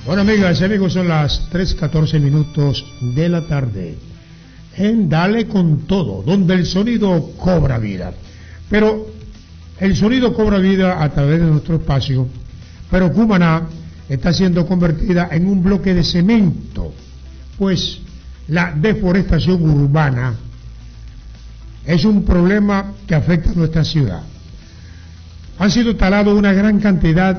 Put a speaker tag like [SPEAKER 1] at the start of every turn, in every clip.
[SPEAKER 1] Bueno, amigas y amigos, son las 3:14 de la tarde. En Dale con Todo, donde el sonido cobra vida. Pero el sonido cobra vida a través de nuestro espacio. Pero Cumaná está siendo convertida en un bloque de cemento, pues la deforestación urbana es un problema que afecta a nuestra ciudad. Han sido talados una gran cantidad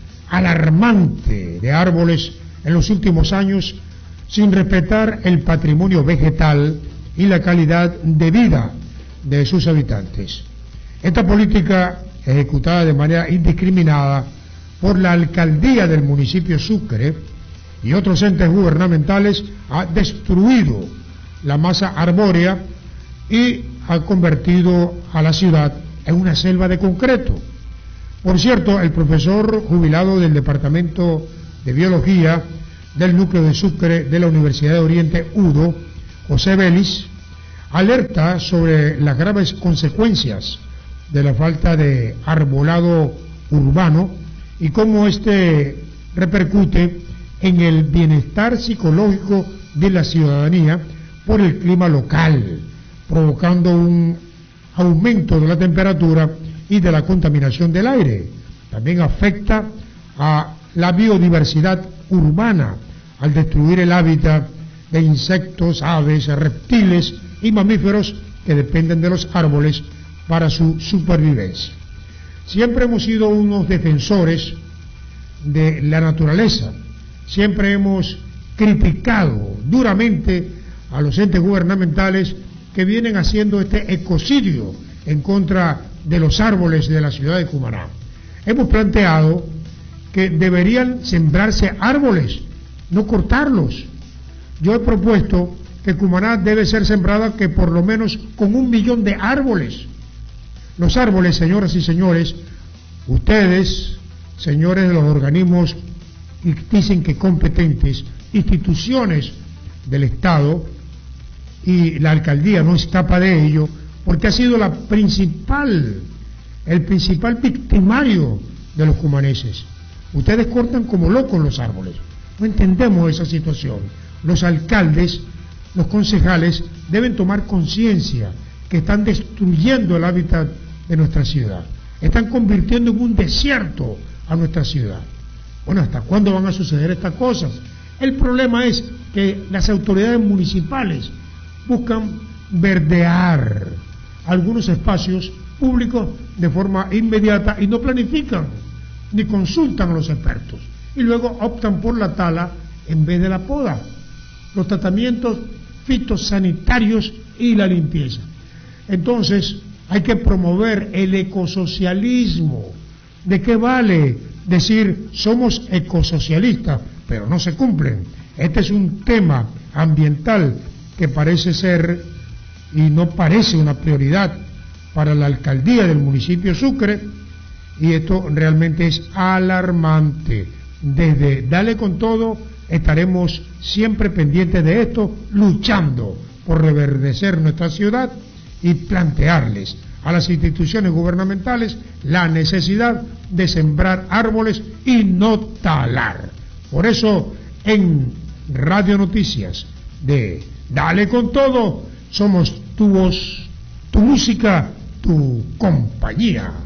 [SPEAKER 1] alarmante de árboles en los últimos años sin respetar el patrimonio vegetal y la calidad de vida de sus habitantes. Esta política, ejecutada de manera indiscriminada por la alcaldía del municipio Sucre y otros entes gubernamentales, ha destruido la masa arbórea y ha convertido a la ciudad en una selva de concreto. Por cierto, el profesor jubilado del Departamento de Biología del Núcleo de Sucre de la Universidad de Oriente, UDO, José Vélez, alerta sobre las graves consecuencias de la falta de arbolado urbano y cómo este repercute en el bienestar psicológico de la ciudadanía por el clima local, provocando un aumento de la temperatura y de la contaminación del aire. También afecta a la biodiversidad urbana al destruir el hábitat de insectos, aves, reptiles y mamíferos que dependen de los árboles para su supervivencia. Siempre hemos sido unos defensores de la naturaleza, siempre hemos criticado duramente a los entes gubernamentales que vienen haciendo este ecocidio en contra de los árboles de la ciudad de Cumaná. Hemos planteado que deberían sembrarse árboles, no cortarlos. Yo he propuesto que Cumaná debe ser sembrada que por lo menos con 1 millón de árboles. Los árboles, señoras y señores, ustedes, señores de los organismos, dicen que competentes, instituciones del Estado, y la alcaldía no escapa de ello, porque ha sido el principal victimario de los cumaneses. Ustedes cortan como locos los árboles. No entendemos esa situación. Los alcaldes, los concejales deben tomar conciencia que están destruyendo el hábitat de nuestra ciudad. Están convirtiendo en un desierto a nuestra ciudad. Bueno, ¿hasta cuándo van a suceder estas cosas? El problema es que las autoridades municipales buscan verdear algunos espacios públicos de forma inmediata y no planifican ni consultan a los expertos y luego optan por la tala en vez de la poda, los tratamientos fitosanitarios y la limpieza. Entonces hay que promover el ecosocialismo. ¿De qué vale decir somos ecosocialistas, pero no se cumplen? Este es un tema ambiental que parece ser y no parece una prioridad para la alcaldía del municipio Sucre, y esto realmente es alarmante. Desde Dale con Todo estaremos siempre pendientes de esto, luchando por reverdecer nuestra ciudad y plantearles a las instituciones gubernamentales la necesidad de sembrar árboles y no talar. Por eso, en Radio Noticias de Dale con Todo, somos tu voz, tu música, tu compañía.